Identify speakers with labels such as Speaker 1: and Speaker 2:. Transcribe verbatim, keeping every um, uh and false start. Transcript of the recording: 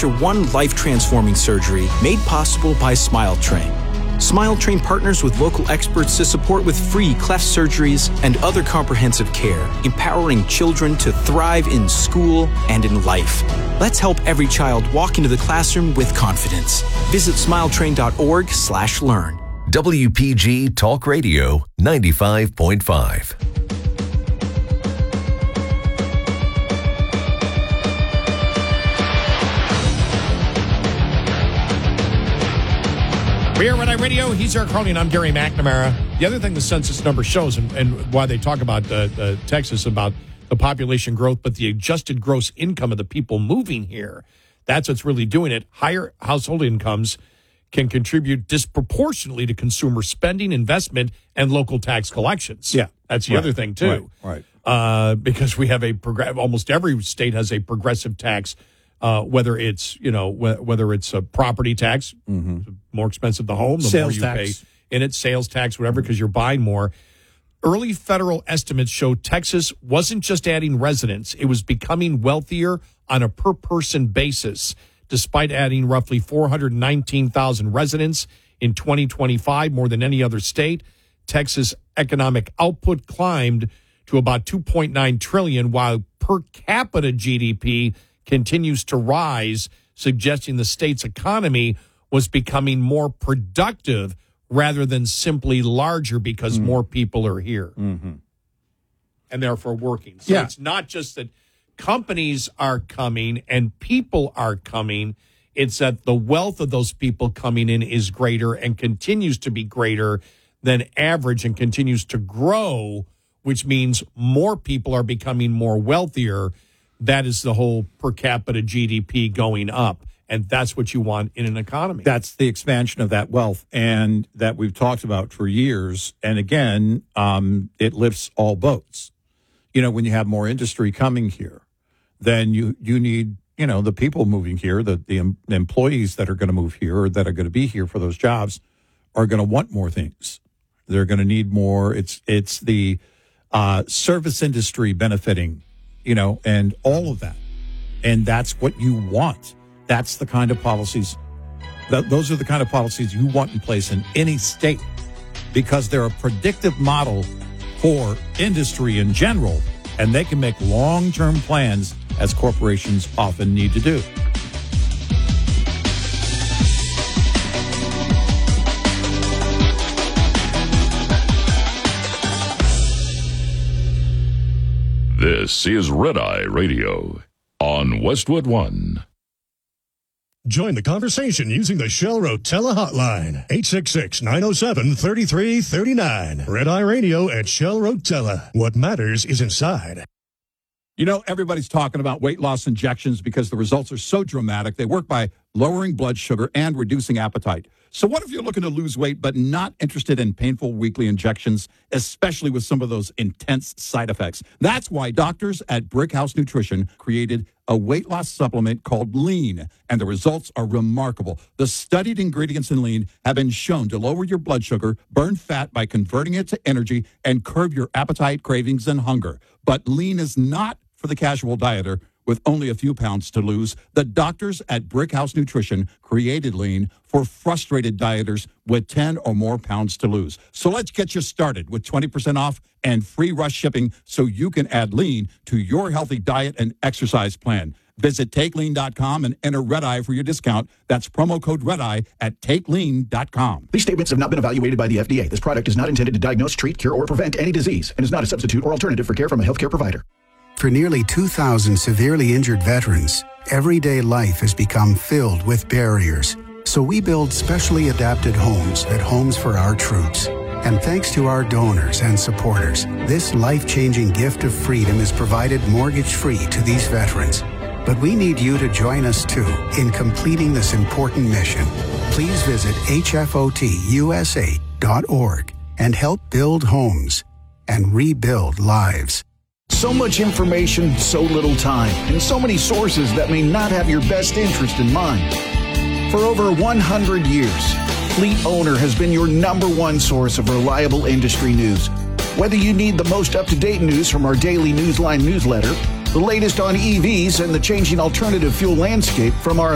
Speaker 1: after one life-transforming surgery made possible by SmileTrain. SmileTrain partners with local experts to support with free cleft surgeries and other comprehensive care, empowering children to thrive in school and in life. Let's help every child walk into the classroom with confidence. Visit smiletrain.org slash learn.
Speaker 2: W P G Talk Radio ninety-five point five.
Speaker 3: We're here at iRadio. He's Eric Harley, and I'm Gary McNamara. The other thing the census number shows, and, and why they talk about uh, uh, Texas, about the population growth, but the adjusted gross income of the people moving here, that's what's really doing it. Higher household incomes can contribute disproportionately to consumer spending, investment, and local tax collections.
Speaker 4: Yeah.
Speaker 3: That's the
Speaker 4: right.
Speaker 3: other thing, too.
Speaker 4: Right, right.
Speaker 3: Uh, because we have a, prog- almost every state has a progressive tax, uh, whether it's, you know, wh- whether it's a property tax,
Speaker 4: Mm-hmm.
Speaker 3: more expensive the home, the
Speaker 4: Sales
Speaker 3: more you
Speaker 4: tax.
Speaker 3: pay in it, sales tax, whatever, because you're buying more. Early federal estimates show Texas wasn't just adding residents, it was becoming wealthier on a per-person basis. Despite adding roughly four hundred nineteen thousand residents in twenty twenty-five, more than any other state, Texas economic output climbed to about two point nine trillion dollars, while per capita G D P continues to rise, suggesting the state's economy was becoming more productive rather than simply larger because mm. more people are here
Speaker 4: mm-hmm.
Speaker 3: and therefore working. So
Speaker 4: yeah.
Speaker 3: it's not just that companies are coming and people are coming. It's that the wealth of those people coming in is greater and continues to be greater than average and continues to grow, which means more people are becoming more wealthier. That is the whole per capita G D P going up. And that's what you want in an economy.
Speaker 4: That's the expansion of that wealth, and that we've talked about for years. And again, um, it lifts all boats. You know, when you have more industry coming here, then you, you need, you know, the people moving here, the, the em- employees that are going to move here or that are going to be here for those jobs are going to want more things. They're going to need more. It's, it's the uh, service industry benefiting, you know, and all of that. And that's what you want. That's the kind of policies, that, those are the kind of policies you want in place in any state, because they're a predictive model for industry in general, and they can make long-term plans, as corporations often need to do.
Speaker 5: This is Red Eye Radio on Westwood One.
Speaker 6: Join the conversation using the Shell Rotella hotline, eight six six, nine oh seven, three three three nine. Red Eye Radio at Shell Rotella. What matters is inside.
Speaker 4: You know, everybody's talking about weight loss injections because the results are so dramatic. They work by lowering blood sugar and reducing appetite. So what if you're looking to lose weight but not interested in painful weekly injections, especially with some of those intense side effects? That's why doctors at Brickhouse Nutrition created a weight loss supplement called Lean, and the results are remarkable. The studied ingredients in Lean have been shown to lower your blood sugar, burn fat by converting it to energy, and curb your appetite, cravings, and hunger. But Lean is not for the casual dieter with only a few pounds to lose. The doctors at Brickhouse Nutrition created Lean for frustrated dieters with ten or more pounds to lose. So let's get you started with twenty percent off and free rush shipping so you can add Lean to your healthy diet and exercise plan. Visit take lean dot com and enter Red Eye for your discount. That's promo code Red Eye at take lean dot com.
Speaker 7: These statements have not been evaluated by the F D A. This product is not intended to diagnose, treat, cure, or prevent any disease and is not a substitute or alternative for care from a healthcare provider.
Speaker 8: For nearly two thousand severely injured veterans, everyday life has become filled with barriers. So we build specially adapted homes at Homes for Our Troops. And thanks to our donors and supporters, this life-changing gift of freedom is provided mortgage-free to these veterans. But we need you to join us, too, in completing this important mission. Please visit H F O T U S A dot org and help build homes and rebuild lives.
Speaker 7: So much information, so little time, and so many sources that may not have your best interest in mind. For over one hundred years, Fleet Owner has been your number one source of reliable industry news. Whether you need the most up-to-date news from our daily Newsline newsletter, the latest on E Vs and the changing alternative fuel landscape from our